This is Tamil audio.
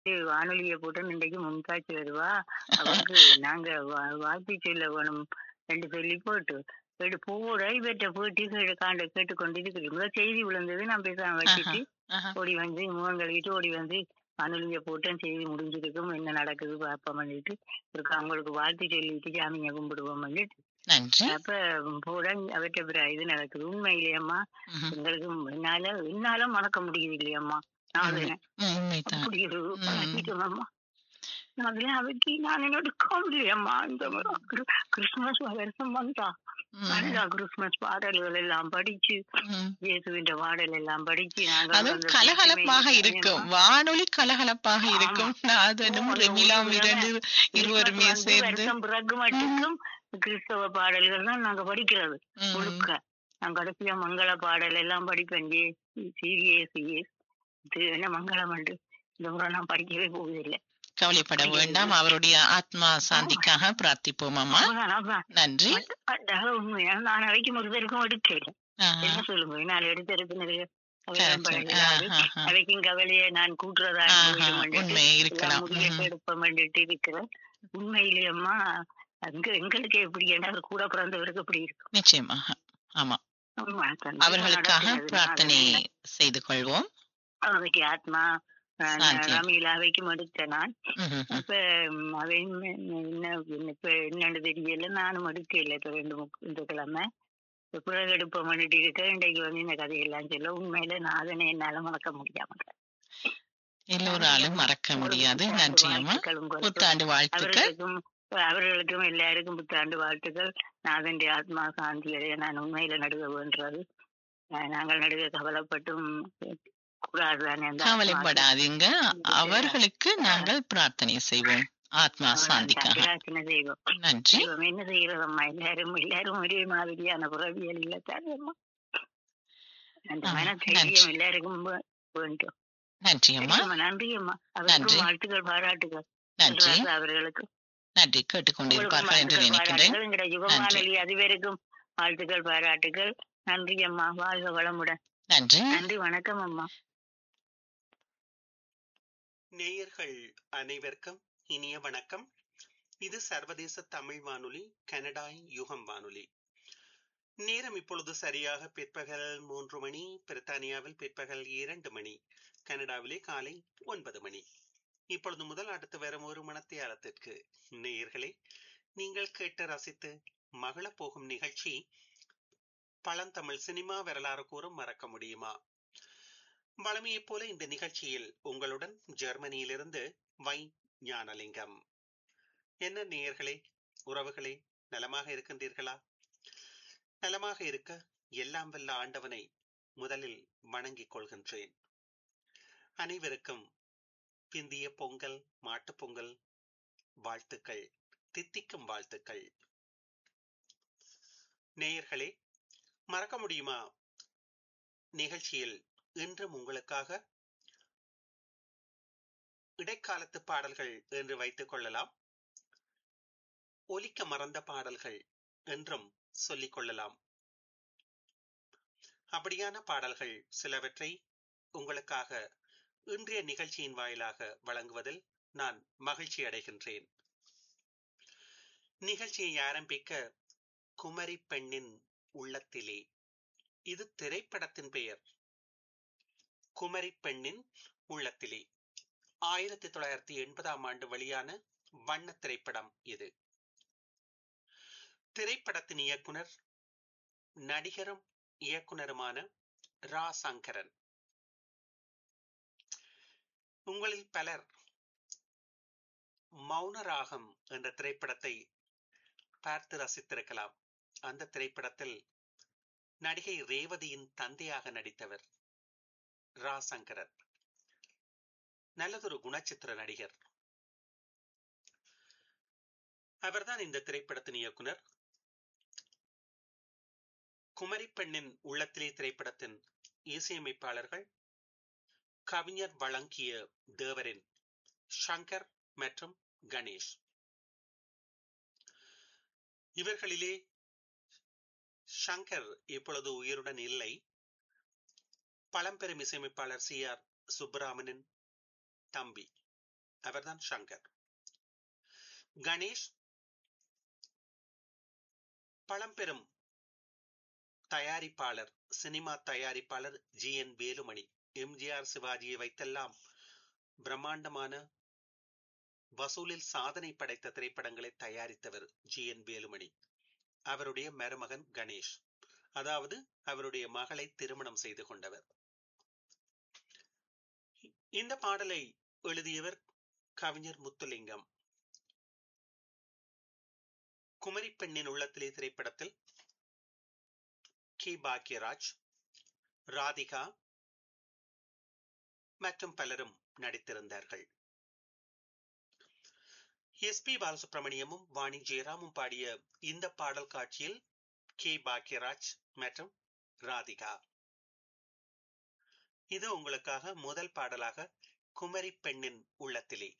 வானொலிய போட்டு இன்றைக்கு மும்தாஜ் வருவா. அவருக்கு நாங்க வாழ்த்து சொல்ல வேணும் என்று சொல்லி போட்டு போட இவற்றை போட்டி கேட்டுக்கொண்டிருக்கிறேன். முதல் செய்தி விழுந்தது நான் பேசாம ஆஹா, வச்சுட்டு ஆஹா. ஓடி வந்து முகம் கழுவிட்டு ஓடி வந்து வானொலிய போட்டேன். செய்தி முடிஞ்சிருக்கும் என்ன நடக்குது பார்ப்போம் பண்ணிட்டு இருக்கு. அவங்களுக்கு வாழ்த்து சொல்லிட்டு சாமியை கும்பிடுவோம் பண்ணிட்டு நன்றி. அப்ப போட அவற்றை இது நடக்குது. உண்மையிலேயம்மா ம்ஹும். எங்களுக்கு என்னால மறக்க முடியுது இல்லையம்மா. நான் உண்மை. உண்மைதான். அப்படி ஒரு ம். பழகிட்டோம்மா. அதுல அவைக்கு நான் என்னோட காமெடியம்மா இந்த கிறிஸ்துமஸ் வருஷம் வந்தா நல்லா கிறிஸ்துமஸ் பாடல்கள் எல்லாம் படிச்சு ம். இயேசுவின் பாடல் எல்லாம் படிச்சு நாங்கள் அதுவும் அந்த கலகலப்பாக இருக்கும். வானொலி கலகலப்பாக இருக்கும். நாதனும் ரெமிலாம் இருவருமே சேர்ந்து வருஷம் பிறகு மட்டுக்கும் கிறிஸ்தவ பாடல்கள் தான் நாங்க படிக்கிறது ம். முழுக்க. நான் கடைசியா மங்கள பாடல் எல்லாம் படிப்பேன். சீரியஸ் என்ன மங்களம் உண்டு. இந்த முறை நான் படிக்கவே போவதில்லை. கவலைப்பட வேண்டாம். அவருடைய ஆத்மா சாந்திக்காக பிரார்த்திப்போம் அம்மா. நன்றி. உண்மையா நான் அவைக்கும் ஒரு பேருக்கும் எடுக்கல. ஆஹா. என்ன சொல்லுங்க நான் எடுத்திருக்கிறது correct. ஆஹா. அவைக்கும் கவலையை நான் கூட்டுறதா உண்மை இருக்கலாம். எடுப்பம் பண்ணிட்டு இருக்கிறேன். உண்மையிலேயம்மா அங்க எங்களுக்கு எப்படி ஏன்னா அவர் கூட பிறந்தவருக்கு எப்படி இருக்கும். நிச்சயமாக. ஆமா. அவர்களுக்காக பிரார்த்தனை செய்து கொள்வோம். அவைக்கு ஆத்மா ரமியில அவைக்கும் எடுத்த நான் இப்ப அவையும் இப்ப என்னன்னு தெரியல. நானும் எடுக்கல. இப்ப 2 கிழமை பிறகு எடுப்ப பண்ணிட்டு இருக்க. இன்றைக்கு வந்து இந்த கதையெல்லாம் சொல்ல உண்மையில நான் அதனை என்னால மறக்க முடியாம எல்லோராலும் மறக்க முடியாது. நன்றி அம்மா. புத்தாண்டு வாழ்த்துக்கள். அவர்களுக்கும் எல்லாருக்கும் புத்தாண்டு வாழ்த்துக்கள். நாதன் ஆத்மா சாந்தி அடைய நான் உண்மையில நடுக வேண்டது. நாங்கள் நடுக கவலைப்பட்டும் கவலைப்படாதீங்க. அவர்களுக்கு நாங்கள் பிரார்த்தனை செய்வோம். ஆத்மா சாந்திக்காக. நன்றி. என்ன செய்யறதம்மா எல்லாரும் ஒரே மாதிரியான புறவியல் இல்லத்தாரம்மா. அந்த மனதைரியம் எல்லாருக்கும் வேண்டும். நன்றி அம்மா. நன்றி அம்மா. அவருக்கும் வாழ்த்துக்கள் பாராட்டுகள். நன்றி. அவர்களுக்கு நன்றி. கேட்டுக்கொண்டிருப்பார்கள் என்று நினைக்கின்றேன். யுகமானலி அதிபருக்கும் வாழ்த்துக்கள் பாராட்டுகள். நன்றி அம்மா. வாழ்க வளமுடன். நன்றி. நன்றி. வணக்கம் அம்மா. நேயர்கள் அனைவருக்கும் இனிய வணக்கம். இது சர்வதேச தமிழ் வானொலி, கனடா யுகம் வானொலி. நேரம் இப்பொழுது சரியாக பிற்பகல் 3 மணி, பிரித்தானியாவில் பிற்பகல் 2 மணி, கனடாவிலே காலை 9 மணி. இப்பொழுது முதல் அடுத்து வரும் ஒரு மணத்தியாலத்திற்கு நேயர்களே நீங்கள் கேட்டு ரசித்து மகள போகும் நிகழ்ச்சி பழந்தமிழ் சினிமா வரலாறு கூறும் மறக்க முடியுமா. வளமையைப் போல இந்த நிகழ்ச்சியில் உங்களுடன் ஜெர்மனியிலிருந்து வை ஞானலிங்கம். என்ன நேயர்களே, உறவுகளே, நலமாக இருக்கின்றீர்களா? நலமாக இருக்க எல்லாம் வல்ல ஆண்டவனை முதலில் வணங்கிக் கொள்கின்றேன். அனைவருக்கும் பிந்திய பொங்கல், மாட்டுப் பொங்கல் வாழ்த்துக்கள், தித்திக்கும் வாழ்த்துக்கள். நேயர்களே, மறக்க முடியுமா நிகழ்ச்சியில் இன்றும் உங்களுக்காக இடைக்காலத்து பாடல்கள் என்று வைத்துக் கொள்ளலாம், ஒலிக்க மறந்த பாடல்கள் என்றும் சொல்லிக் கொள்ளலாம். அப்படியான பாடல்கள் சிலவற்றை உங்களுக்காக இன்றைய நிகழ்ச்சியின் வாயிலாக வழங்குவதில் நான் மகிழ்ச்சி அடைகின்றேன். நிகழ்ச்சியை ஆரம்பிக்க குமரி பெண்ணின் உள்ளத்திலே, இது திரைப்படத்தின் பெயர். குமரி பெண்ணின் உள்ளத்திலே 1980ஆம் ஆண்டு வெளியான வண்ண திரைப்படம் இது. திரைப்படத்தின் இயக்குனர் நடிகரும் இயக்குனருமான ரா சங்கரன். உங்களில் பலர் மௌனராகம் என்ற திரைப்படத்தை பார்த்து ரசித்திருக்கலாம். அந்த திரைப்படத்தில் நடிகை ரேவதியின் தந்தையாக நடித்தவர் ரா சங்கரன். நல்லதொரு குணச்சித்திர நடிகர். அவர்தான் இந்த திரைப்படத்தின் இயக்குனர். குமரி பெண்ணின் உள்ளத்திலே திரைப்படத்தின் இசையமைப்பாளர்கள் கவிஞர் வழங்கிய தேவரின் சங்கர் மற்றும் கணேஷ். இவர்களிலே சங்கர் இப்பொழுது உயிருடன் இல்லை. பழம்பெரும் இசையமைப்பாளர் சி ஆர் சுப்பராமனின் தம்பி. அவர்தான் சங்கர். கணேஷ் பழம்பெரும் தயாரிப்பாளர், சினிமா தயாரிப்பாளர் ஜி.என். வேலுமணி. எம்ஜிஆர் சிவாஜியை வைத்தெல்லாம் பிரம்மாண்டமான வசூலில் சாதனை படைத்த திரைப்படங்களை தயாரித்தவர் ஜி.என். வேலுமணி. அவருடைய மருமகன் கணேஷ், அதாவது அவருடைய மகளை திருமணம் செய்து கொண்டவர். இந்த பாடலை எழுதியவர் கவிஞர் முத்துலிங்கம். குமரி பெண்ணின் உள்ளத்திலே திரைப்படத்தில் கே. பாக்யராஜ், ராதிகா மற்றும் பலரும் நடித்திருந்தார்கள். எஸ்.பி. பாலசுப்ரமணியமும் வாணி ஜெயராமும் பாடிய இந்த பாடல் காட்சியில் கே. பாக்யராஜ் மற்றும் ராதிகா. இது உங்களுக்காக முதல் பாடலாக குமரி பெண்ணின் உள்ளத்திலே.